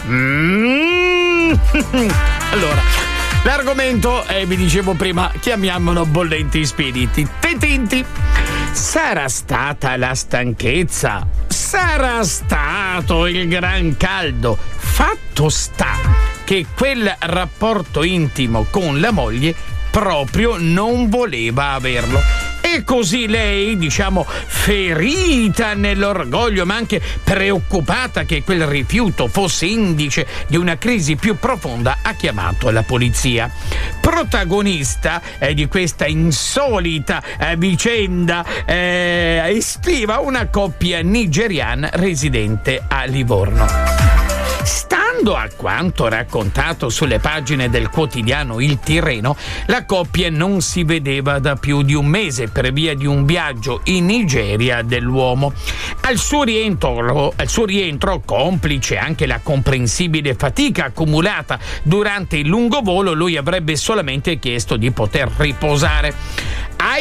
Allora, l'argomento è, vi dicevo prima, chiamiamolo bollenti spiriti. Tinti. Sarà stata la stanchezza? Sarà stato il gran caldo? Fatto sta che quel rapporto intimo con la moglie proprio non voleva averlo. E così lei, ferita nell'orgoglio, ma anche preoccupata che quel rifiuto fosse indice di una crisi più profonda, ha chiamato la polizia. Protagonista di questa insolita vicenda estiva una coppia nigeriana residente a Livorno. Stando a quanto raccontato sulle pagine del quotidiano Il Tirreno, la coppia non si vedeva da più di un mese per via di un viaggio in Nigeria dell'uomo. Al suo rientro, complice anche la comprensibile fatica accumulata durante il lungo volo, lui avrebbe solamente chiesto di poter riposare.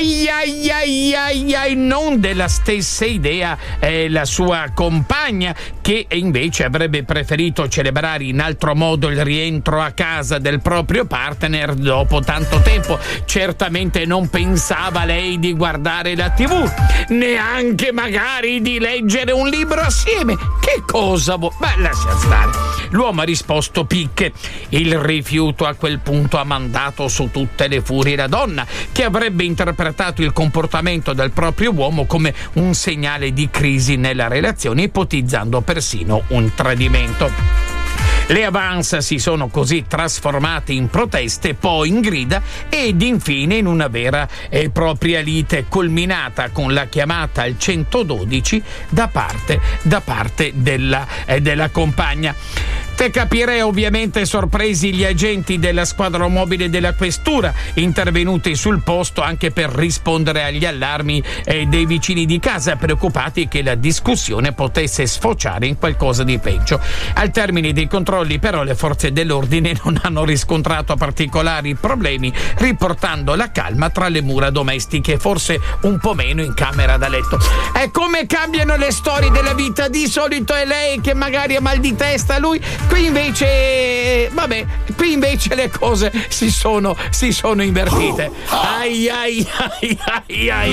Non della stessa idea la sua compagna, che invece avrebbe preferito celebrare in altro modo il rientro a casa del proprio partner dopo tanto tempo. Certamente non pensava lei di guardare la TV, neanche magari di leggere un libro assieme. Che cosa Beh, lascia stare. L'uomo ha risposto picche. Il rifiuto a quel punto ha mandato su tutte le furie la donna, che avrebbe interpretato il comportamento del proprio uomo come un segnale di crisi nella relazione, ipotizzando persino un tradimento. Le avance si sono così trasformate in proteste, poi in grida ed infine in una vera e propria lite, culminata con la chiamata al 112 da parte della compagna. Te capirei ovviamente sorpresi gli agenti della squadra mobile della questura, intervenuti sul posto anche per rispondere agli allarmi dei vicini di casa, preoccupati che la discussione potesse sfociare in qualcosa di peggio. Al termine dei controlli però le forze dell'ordine non hanno riscontrato particolari problemi, riportando la calma tra le mura domestiche, forse un po' meno in camera da letto. E come cambiano le storie della vita, di solito è lei che magari ha mal di testa, lui. Qui invece le cose si sono invertite. Ai.